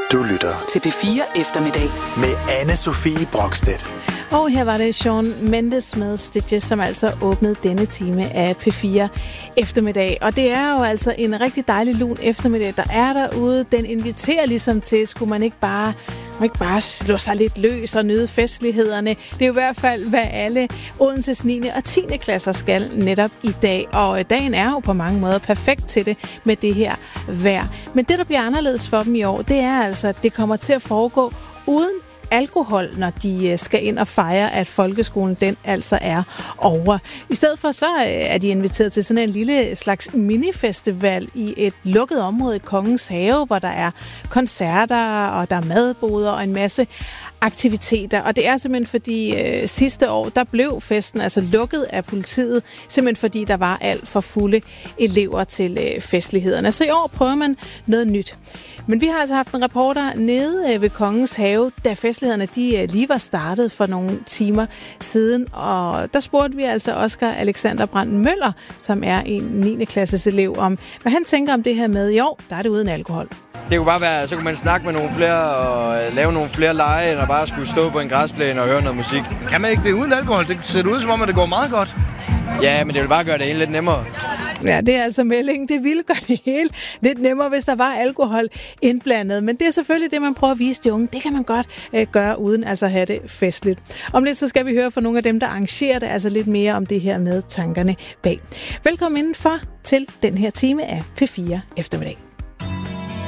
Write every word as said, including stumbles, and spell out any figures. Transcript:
Du lytter til P fire Eftermiddag med Anne-Sophie Brokstedt. Og her var det Shawn Mendes med Stitches, som altså åbnede denne time af P fire Eftermiddag. Og det er jo altså en rigtig dejlig lun eftermiddag, der er derude. Den inviterer ligesom til, skulle man ikke bare, man ikke bare slå sig lidt løs og nyde festlighederne. Det er jo i hvert fald, hvad alle Odenses niende og tiende klasser skal netop i dag. Og dagen er jo på mange måder perfekt til det med det her vejr. Men det, der bliver anderledes for dem i år, det er altså, at det kommer til at foregå uden alkohol, når de skal ind og fejre, at folkeskolen den altså er over. I stedet for så er de inviteret til sådan en lille slags minifestival i et lukket område i Kongens Have, hvor der er koncerter, og der er madboder og en masse aktiviteter. Og det er simpelthen fordi øh, sidste år, der blev festen altså lukket af politiet, simpelthen fordi der var alt for fulde elever til øh, festlighederne. Så i år prøver man noget nyt. Men vi har altså haft en reporter nede øh, ved Kongens Have, da festlighederne de øh, lige var startet for nogle timer siden. Og der spurgte vi altså Oscar Alexander Brandt Møller, som er en niende klasses elev, om hvad han tænker om det her med i år, der er det uden alkohol. Det kunne bare være, så kunne man snakke med nogle flere og lave nogle flere lege, end at bare skulle stå på en græsplæne og høre noget musik. Kan man ikke det uden alkohol? Det ser ud som om, at det går meget godt. Ja, men det vil bare gøre det hele lidt nemmere. Ja, det er altså meldingen. Det ville gøre det hele lidt nemmere, hvis der var alkohol indblandet. Men det er selvfølgelig det, man prøver at vise de unge. Det kan man godt øh, gøre, uden altså at have det festligt. Om lidt så skal vi høre fra nogle af dem, der arrangerer det, altså lidt mere om det her med tankerne bag. Velkommen indenfor til den her time af P fire Eftermiddag.